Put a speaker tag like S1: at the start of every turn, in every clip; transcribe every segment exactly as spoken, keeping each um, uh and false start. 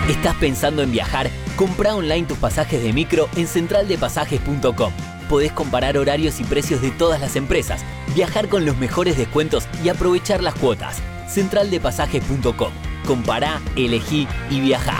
S1: ¿Estás pensando en viajar? Comprá online tus pasajes de micro en central de pasajes punto com. Podés comparar horarios y precios de todas las empresas, viajar con los mejores descuentos y aprovechar las cuotas. central de pasajes punto com. Compará, elegí y viajá.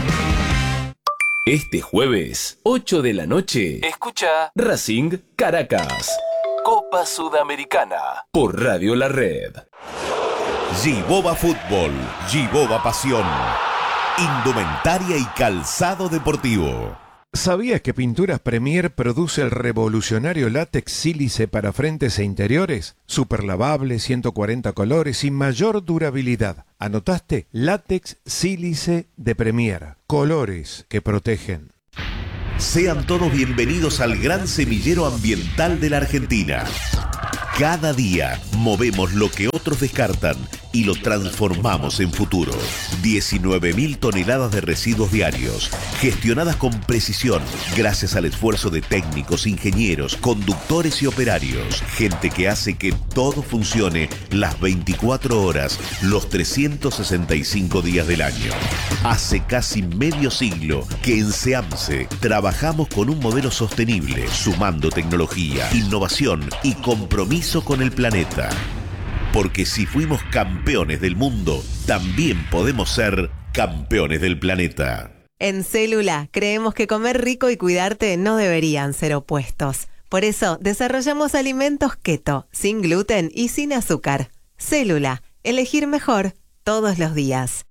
S2: Este jueves, ocho de la noche, escucha Racing Caracas, Copa Sudamericana, por Radio La Red.
S3: Giboba Fútbol, Giboba Pasión, indumentaria y calzado deportivo.
S4: ¿Sabías que Pinturas Premier produce el revolucionario látex sílice para frentes e interiores? Super lavable, ciento cuarenta colores y mayor durabilidad. ¿Anotaste? Látex sílice de Premier. Colores que protegen.
S3: Sean todos bienvenidos al gran semillero ambiental de la Argentina. Cada día movemos lo que otros descartan y lo transformamos en futuro. diecinueve mil toneladas de residuos diarios, gestionadas con precisión, gracias al esfuerzo de técnicos, ingenieros, conductores y operarios. Gente que hace que todo funcione las veinticuatro horas, los trescientos sesenta y cinco días del año. Hace casi medio siglo que en SEAMSE trabajamos con un modelo sostenible, sumando tecnología, innovación y compromiso con el planeta. Porque si fuimos campeones del mundo, también podemos ser campeones del planeta.
S5: En Célula creemos que comer rico y cuidarte no deberían ser opuestos. Por eso desarrollamos alimentos keto, sin gluten y sin azúcar. Célula, elegir mejor todos los días.